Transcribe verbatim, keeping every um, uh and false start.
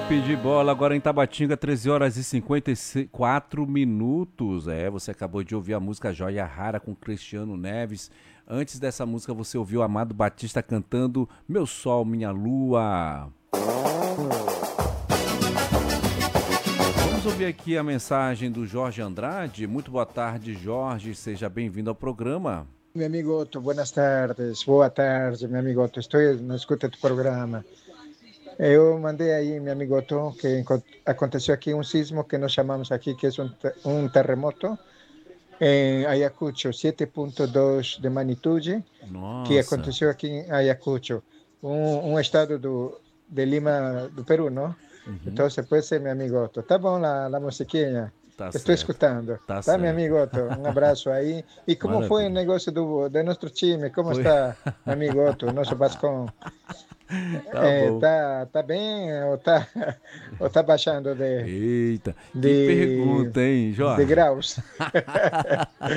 Top de bola, agora em Tabatinga, treze horas e cinquenta e quatro minutos. É, você acabou de ouvir a música Joia Rara com Cristiano Neves. Antes dessa música você ouviu Amado Batista cantando Meu Sol, Minha Lua. Vamos ouvir aqui a mensagem do Jorge Andrade. Muito boa tarde, Jorge. Seja bem-vindo ao programa. Meu amigo Otto, buenas tardes. Boa tarde, meu amigo Otto. Estou na escuta do programa. Eu mandei aí, meu amigo Otto, que aconteceu aqui um sismo que nós chamamos aqui, que é um, um terremoto, em Ayacucho, sete ponto dois de magnitude, Nossa. que aconteceu aqui em Ayacucho, um, um estado do, de Lima, do Peru, não? Uhum. Então, depois, meu amigo Otto. Tá bom lá, a musiquinha? Tá Estou certo. escutando. Tá, tá certo. Meu amigo Otto? Um abraço aí. E como Maravilha. Foi o negócio do, do nosso time? Como foi? Está, meu amigo Otto, nosso Bascom? Tá é, bom. Tá, tá bem ou tá, ou tá baixando de... Eita, de, que pergunta, hein, Jorge? De graus.